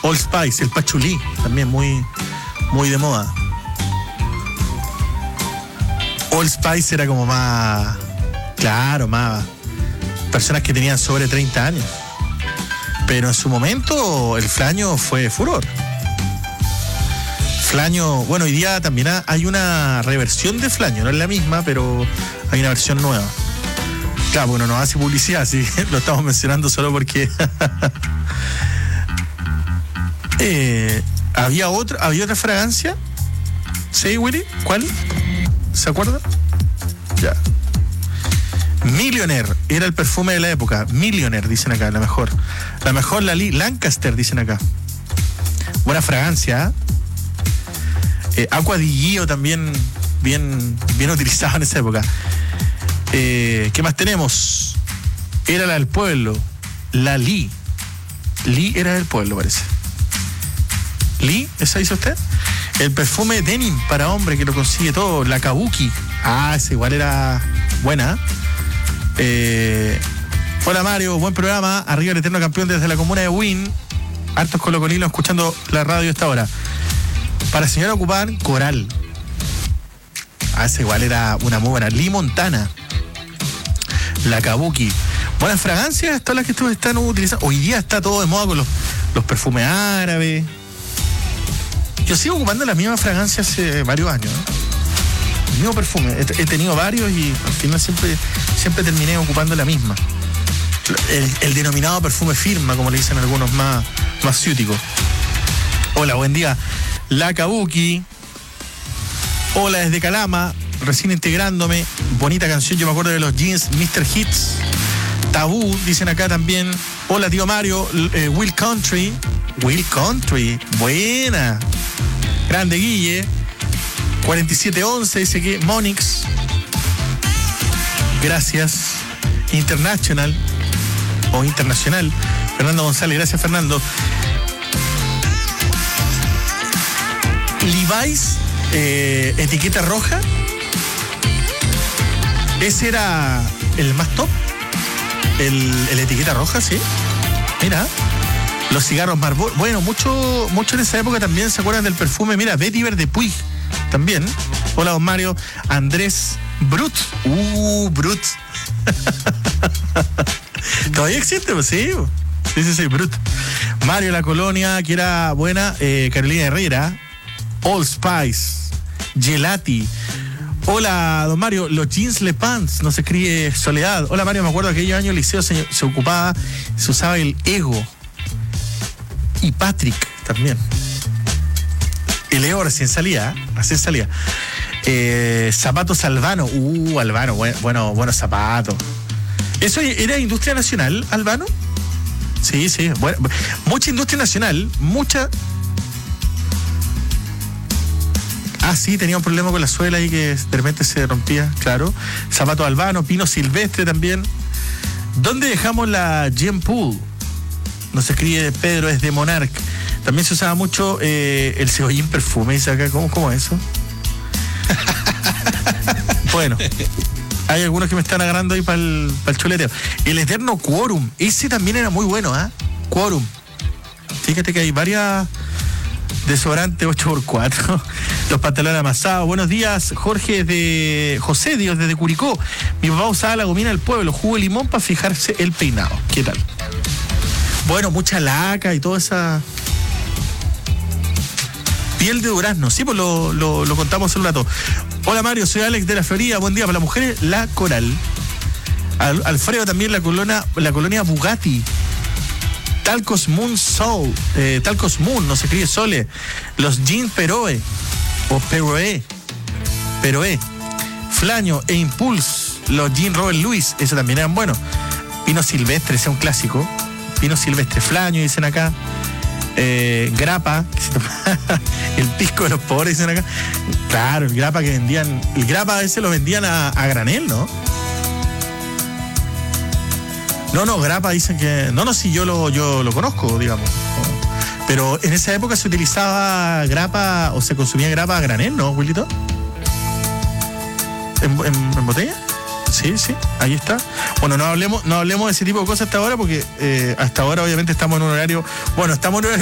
Old Spice, el pachulí, también muy, muy de moda. Old Spice era como más, claro, más personas que tenían sobre 30 años. Pero en su momento el flaño fue furor. Flaño, bueno, hoy día también hay una reversión de flaño, no es la misma, pero hay una versión nueva. Claro, bueno, no hace publicidad, sí, lo estamos mencionando solo porque había otra fragancia. ¿Sí, Willy? ¿Cuál? ¿Se acuerda? Ya. Millionaire era el perfume de la época. Millionaire, dicen acá, la mejor. La mejor, la Lancaster, dicen acá. Buena fragancia, ¿eh? Aqua di Gio también bien utilizado en esa época. ¿Qué más tenemos? Era la del pueblo. La Lee. Lee era del pueblo, parece. Lee, ¿esa hizo usted? El perfume denim para hombre que lo consigue todo. La Kabuki. Ah, esa igual era buena. Hola Mario, buen programa. Arriba el eterno campeón desde la comuna de Wynn. Hartos colocolinos escuchando la radio a esta hora. Para señora ocupaban Coral. Ah, esa igual era una muy buena. Lee Montana. La Kabuki. Buenas fragancias, todas las que ustedes están utilizando. Hoy día está todo de moda con los perfumes árabes. Yo sigo ocupando la misma fragancia hace varios años, ¿no? El mismo perfume. He tenido varios y al final siempre terminé ocupando la misma. El denominado perfume firma, como le dicen algunos más ciúticos. Hola, buen día. La Kabuki. Hola desde Calama, recién integrándome. Bonita canción, yo me acuerdo de los jeans Mr. Hits. Tabú, dicen acá también. Hola tío Mario, Will Country. Will Country, buena. Grande Guille. 4711, dice que Monix. Gracias. International o Internacional. Fernando González, gracias Fernando. Levi's, etiqueta roja. Ese era el más top. El etiqueta roja, sí. Mira. Los cigarros Marlboro. Bueno, mucho en esa época también se acuerdan del perfume. Mira, Vetiver de Puig. También. Hola, don Mario. Andrés Brut. Brut. Todavía existe, pues sí. Sí, Brut. Mario La Colonia, que era buena. Carolina Herrera. Old Spice. Gelati. Hola, don Mario. Los jeans Le Pants. No se escribe Soledad. Hola, Mario. Me acuerdo que aquellos años el liceo se ocupaba, se usaba el Ego. Y Patrick también. El Ego recién salía. Zapatos Albano. Albano, buenos zapatos. ¿Eso era industria nacional, Albano? Sí. Bueno, mucha industria nacional, mucha. Ah, sí, tenía un problema con la suela ahí que de repente se rompía, claro. Zapatos Albano, Pino Silvestre también. ¿Dónde dejamos la Gem Pool? Nos escribe Pedro desde Monarch. También se usaba mucho el cebollín perfume. Dice acá, ¿cómo es eso? Bueno, hay algunos que me están agarrando ahí para el chuleteo. El eterno Quorum. Ese también era muy bueno, ¿ah? Quorum. Fíjate que hay varias desodorantes 8x4. Los pantalones amasados. Buenos días, Jorge de José Dios desde Curicó. Mi papá usaba la gomina del pueblo, jugo de limón para fijarse el peinado. ¿Qué tal? Bueno, mucha laca y toda esa piel de durazno. Sí, pues lo contamos hace un rato. Hola Mario, soy Alex de la Florida. Buen día. Para las mujeres, la Coral. Alfredo también, la colonia Bugatti. Talcos Moon Soul. Talcos Moon, no se escribe Sole. Los jeans Peroe. O Peroe. Flaño e Impulse. Los jeans Robert Louis. Esos también eran buenos. Pino Silvestre, ese es un clásico. Pino Silvestre, Flaño, dicen acá. Grapa, el pisco de los pobres, dicen acá. Claro, el grapa que vendían. El grapa ese lo vendían a granel, ¿no? No, grapa dicen que. No, sí, yo lo conozco, digamos. Pero en esa época se utilizaba grapa o se consumía grapa a granel, ¿no, Wilito? ¿En botella? Sí, ahí está. Bueno, no hablemos de ese tipo de cosas hasta ahora porque hasta ahora obviamente estamos en un horario. Bueno, estamos en un horario